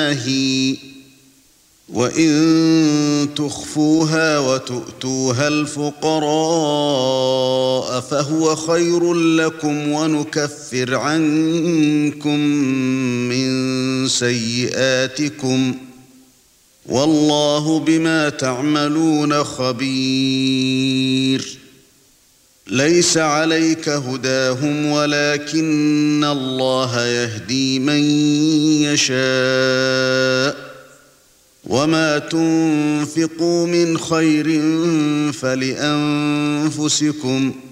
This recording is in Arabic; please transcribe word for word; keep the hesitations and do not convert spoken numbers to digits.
وَإِن تُخْفُوهَا وَتُؤْتُوهَا الْفُقَرَاءَ فَهُوَ خَيْرٌ لَّكُمْ وَنُكَفِّرْ عَنكُم مِّن سَيِّئَاتِكُمْ وَاللَّهُ بِمَا تَعْمَلُونَ خَبِيرٌ. لَيْسَ عَلَيْكَ هُدَاهُمْ وَلَكِنَّ اللَّهَ يَهْدِي مَن يَشَاءُ وَمَا تُنفِقُوا مِنْ خَيْرٍ فَلِأَنفُسِكُمْ